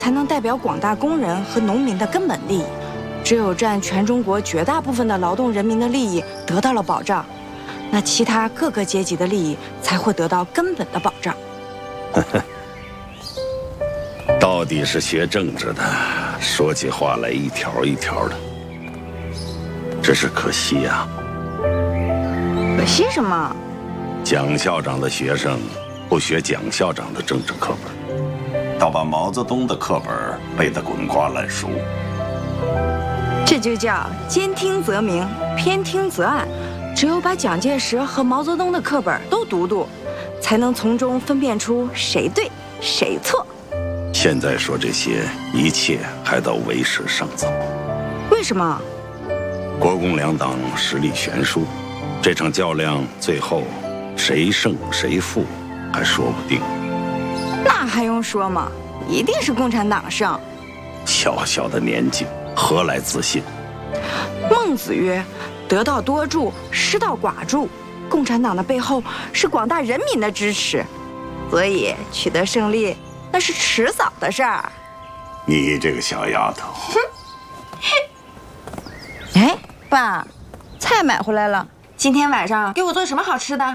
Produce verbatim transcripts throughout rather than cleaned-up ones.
才能代表广大工人和农民的根本利益。只有占全中国绝大部分的劳动人民的利益得到了保障，那其他各个阶级的利益才会得到根本的保障。 到底是学政治的，说起话来一条一条的，只是可惜呀、啊。 可惜什么？ 蒋校长的学生不学蒋校长的政治课本，倒把毛泽东的课本背得滚瓜烂熟。 这就叫兼听则明，偏听则暗。只有把蒋介石和毛泽东的课本都读读，才能从中分辨出谁对谁错。 现在说这些，一切还都为时尚早。 为什么？ 国共两党实力悬殊，这场较量最后谁胜谁负还说不定。 那还用说吗？一定是共产党胜。 小小的年纪，何来自信？ 孟子曰：“得道多助，失道寡助。”共产党的背后是广大人民的支持，所以取得胜利那是迟早的事儿。 你这个小丫头！ 哎，爸，菜买回来了，今天晚上给我做什么好吃的？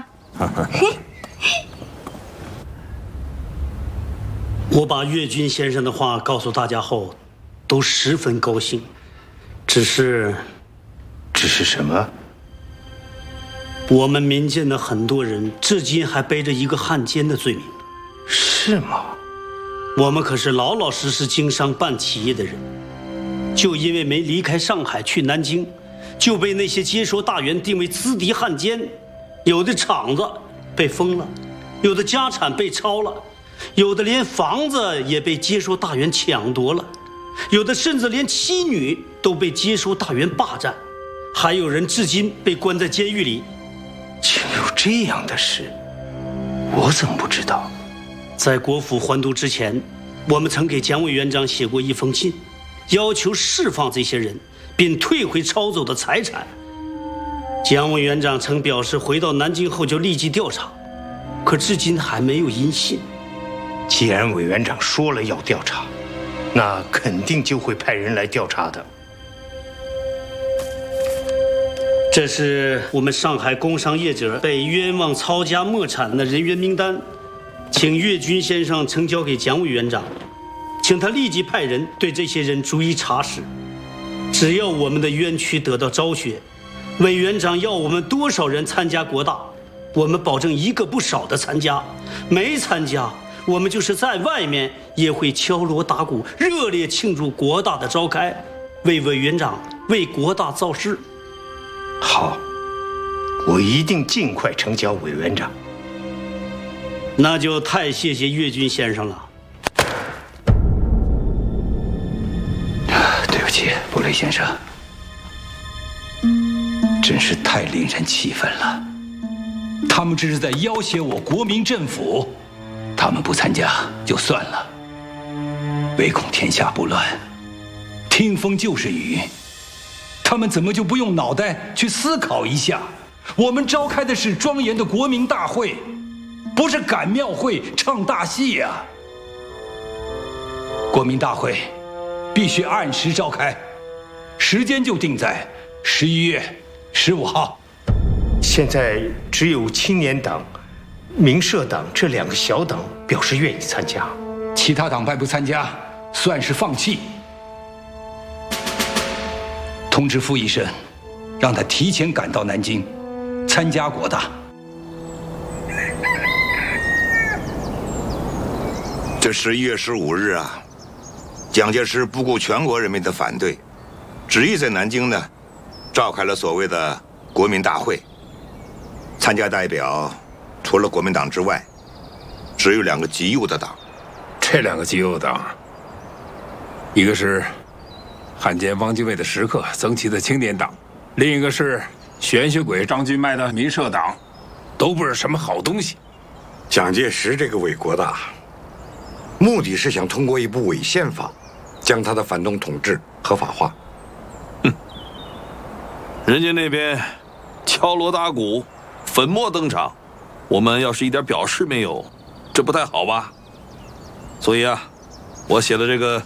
我把岳军先生的话告诉大家后，都十分高兴。只是， 只是什么？ 我们民间的很多人至今还背着一个汉奸的罪名。 是吗？ 我们可是老老实实经商办企业的人，就因为没离开上海去南京，就被那些接收大员定为资敌汉奸。有的厂子被封了，有的家产被抄了，有的连房子也被接收大员抢夺了，有的甚至连妻女都被接收大员霸占，还有人至今被关在监狱里。 竟有这样的事，我怎么不知道？ 在国府还都之前，我们曾给蒋委员长写过一封信，要求释放这些人，并退回抄走的财产。蒋委员长曾表示，回到南京后就立即调查，可至今还没有音信。 既然委员长说了要调查，那肯定就会派人来调查的。 这是我们上海工商业者被冤枉抄家没产的人员名单，请岳军先生呈交给蒋委员长，请他立即派人对这些人逐一查实。只要我们的冤屈得到昭雪，委员长要我们多少人参加国大，我们保证一个不少的参加，没参加我们就是在外面也会敲锣打鼓，热烈庆祝国大的召开，为委员长为国大造势。 好，我一定尽快呈交委员长。 那就太谢谢岳军先生了。 对不起，布雷先生，真是太令人气愤了。他们这是在要挟我国民政府，他们不参加就算了，唯恐天下不乱，听风就是雨。他们怎么就不用脑袋去思考一下？我们召开的是庄严的国民大会，不是赶庙会唱大戏呀、啊！国民大会必须按时召开，时间就定在十一月十五号。 现在只有青年党、民社党这两个小党表示愿意参加， 其他党派不参加，算是放弃。通知傅医生，让他提前赶到南京，参加国大。 这十一月十五日啊，蒋介石不顾全国人民的反对，执意在南京呢，召开了所谓的国民大会。参加代表除了国民党之外，只有两个极右的党。 这两个极右党，一个是汉奸汪精卫的食客曾琦的青年党，另一个是玄学鬼张君迈的民社党，都不是什么好东西。 蒋介石这个伪国大，目的是想通过一部伪宪法，将他的反动统治合法化。 哼，人家那边敲锣打鼓，粉墨登场，我们要是一点表示没有，这不太好吧？所以啊， 我写的这个